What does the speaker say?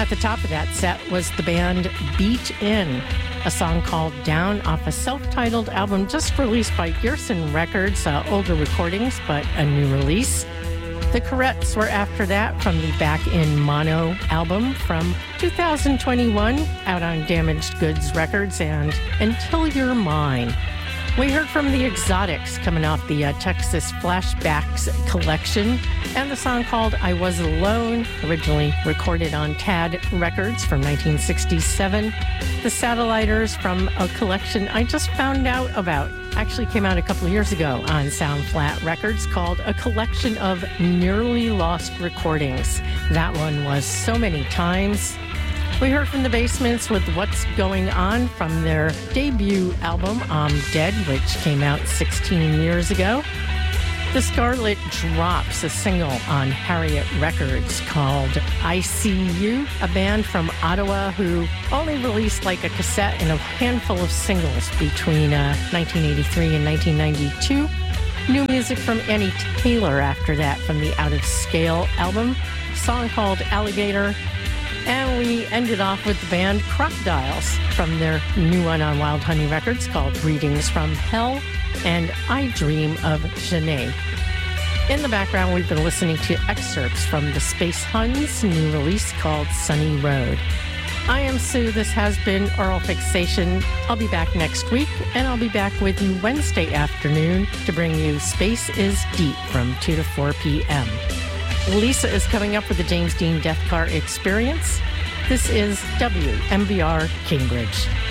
the top of that set was the band Beat In, a song called Down off a self-titled album just released by Gearson Records, older recordings, but a new release. The Courettes were after that from the Back in Mono album from 2021, out on Damaged Goods Records, and Until You're Mine. We heard from the Exotics coming off the Texas Flashbacks collection, and the song called I Was Alone, originally recorded on Tad Records from 1967. The Satelliters from a collection I just found out about. Actually came out a couple of years ago on Sound Flat Records, called A Collection of Nearly Lost Recordings. That one was So Many Times. We heard from the Basements with What's Going On from their debut album, I'm Dead, which came out 16 years ago. The Scarlet Drops, a single on Harriet Records called I See You, a band from Ottawa who only released like a cassette and a handful of singles between 1983 and 1992. New music from Annie Taylor after that from the Out of Scale album, a song called Alligator. And we ended off with the band Crocodiles from their new one on Wild Honey Records called Greetings from Hell and I Dream of Janae. In the background, we've been listening to excerpts from the Space Huns' new release called Sunny Road. I am Sue. This has been Oral Fixation. I'll be back next week, and I'll be back with you Wednesday afternoon to bring you Space is Deep from 2 to 4 p.m. Lisa is coming up with the James Dean Death Car Experience. This is WMBR Cambridge.